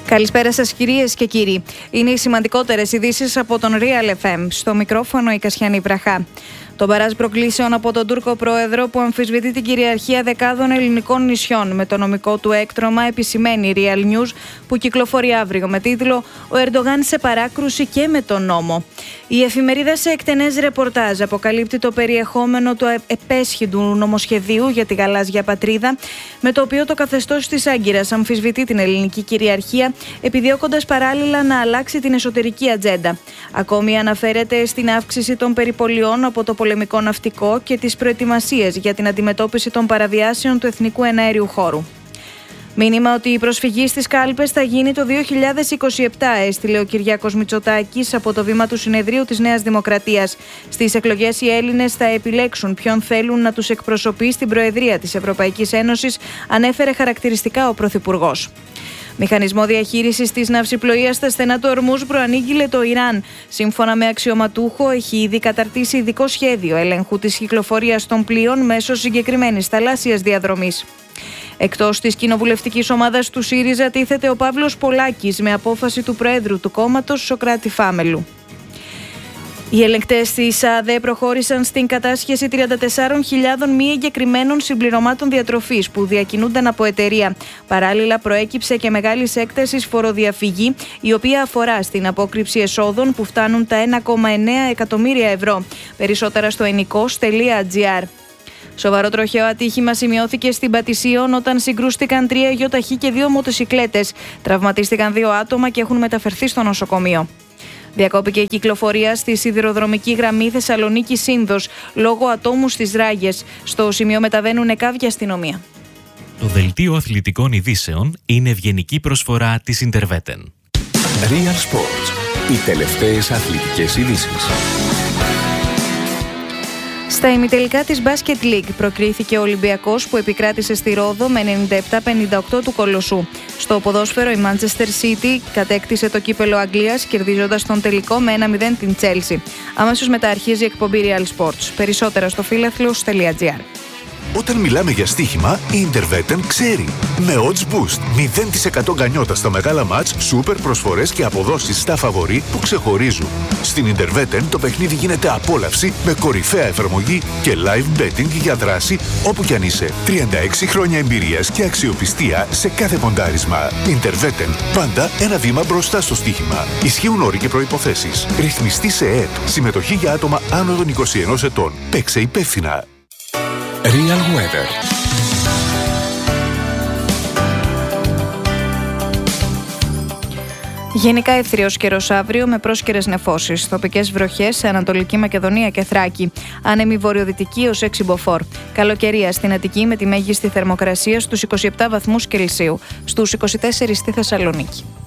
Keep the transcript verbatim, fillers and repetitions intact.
Καλησπέρα σας κυρίες και κύριοι. Είναι οι σημαντικότερες ειδήσεις από τον Real εφ εμ. Στο μικρόφωνο η Κασιανή Βραχά. Το μπαράζ προκλήσεων από τον Τούρκο πρόεδρο που αμφισβητεί την κυριαρχία δεκάδων ελληνικών νησιών με το νομικό του έκτρωμα, επισημαίνει η Real News, που κυκλοφορεί αύριο με τίτλο «Ο Ερντογάν σε παράκρουση και με τον νόμο». Η εφημερίδα σε εκτενές ρεπορτάζ αποκαλύπτει το περιεχόμενο του επέσχυντου νομοσχεδίου για τη γαλάζια πατρίδα, με το οποίο το καθεστώς της Άγκυρας αμφισβητεί την ελληνική κυριαρχία, επιδιώκοντας παράλληλα να αλλάξει την εσωτερική ατζέντα. Ακόμη αναφέρεται στην αύξηση των περιπολιών από το πολεμικό ναυτικό και τις προετοιμασίες για την αντιμετώπιση των παραβιάσεων του εθνικού εναέριου χώρου. Μήνυμα ότι η προσφυγή στις κάλπες θα γίνει το δύο χιλιάδες είκοσι επτά, έστειλε ο Κυριάκος Μητσοτάκης από το βήμα του Συνεδρίου της Νέας Δημοκρατίας. Στις εκλογές οι Έλληνες θα επιλέξουν ποιον θέλουν να τους εκπροσωπεί στην Προεδρία της Ευρωπαϊκής Ένωσης, ανέφερε χαρακτηριστικά ο Πρωθυπουργός. Μηχανισμό διαχείρισης της ναυσιπλοείας στα στενά του Ορμούζ προανήγγειλε το Ιράν. Σύμφωνα με αξιωματούχο, έχει ήδη καταρτήσει ειδικό σχέδιο ελέγχου της κυκλοφορίας των πλοίων μέσω συγκεκριμένης θαλάσσιας διαδρομής. Εκτός της κοινοβουλευτικής ομάδας του ΣΥΡΙΖΑ τίθεται ο Παύλος Πολάκης με απόφαση του Προέδρου του κόμματος Σωκράτη Φάμελου. Οι ελεγκτές της ΑΔΕ προχώρησαν στην κατάσχεση τριάντα τεσσάρων χιλιάδων μη εγκεκριμένων συμπληρωμάτων διατροφής που διακινούνταν από εταιρεία. Παράλληλα, προέκυψε και μεγάλης έκτασης φοροδιαφυγή, η οποία αφορά στην απόκρυψη εσόδων που φτάνουν τα ένα κόμμα εννέα εκατομμύρια ευρώ. Περισσότερα στο ενικός τελεία τζι άρ. Σοβαρό τροχαίο ατύχημα σημειώθηκε στην Πατησίων όταν συγκρούστηκαν τρία γιοταχή και δύο μοτοσικλέτες. Τραυματίστηκαν δύο άτομα και έχουν μεταφερθεί στο νοσοκομείο. Διακόπηκε η κυκλοφορία στη σιδηροδρομική γραμμή Θεσσαλονίκη-Σύνδος λόγω ατόμου στις ράγες. Στο σημείο μεταβαίνουν ΕΚΑΒ και αστυνομία. Το δελτίο αθλητικών ειδήσεων είναι ευγενική προσφορά της Interveten. Real Sports. Οι τελευταίες αθλητικές ειδήσεις. Στα ημιτελικά της Basket League προκρίθηκε ο Ολυμπιακός που επικράτησε στη Ρόδο με ενενήντα επτά πενήντα οκτώ του Κολοσσού. Στο ποδόσφαιρο η Manchester City κατέκτησε το κύπελο Αγγλίας κερδίζοντας τον τελικό με ένα μηδέν την Chelsea. Αμέσως μετά αρχίζει η εκπομπή Real Sports. Περισσότερα στο φίλαθλος τελεία τζι άρ. Όταν μιλάμε για στοίχημα, η Interveten ξέρει. Με Odds Boost, μηδέν τοις εκατό γκανιότα στα μεγάλα μάτς, σούπερ προσφορές και αποδόσεις στα φαβορί που ξεχωρίζουν. Στην Interveten το παιχνίδι γίνεται απόλαυση με κορυφαία εφαρμογή και live betting για δράση όπου κι αν είσαι. τριάντα έξι χρόνια εμπειρίας και αξιοπιστία σε κάθε ποντάρισμα. Interveten, πάντα ένα βήμα μπροστά στο στοίχημα. Ισχύουν όροι και προϋποθέσεις. Ρυθμιστή σε ΕΕΠ. Συμμετοχή για άτομα άνω των είκοσι ενός ετών. Παίξε υπεύθυνα. Real Weather. Γενικά εύθριος καιρός αύριο με πρόσκαιρες νεφώσεις. Τοπικές βροχές σε Ανατολική Μακεδονία και Θράκη. Άνεμη βορειοδυτική ως έξι μποφόρ. Καλοκαιρία στην Αττική με τη μέγιστη θερμοκρασία στους είκοσι επτά βαθμούς Κελσίου. Στους είκοσι τέσσερα στη Θεσσαλονίκη.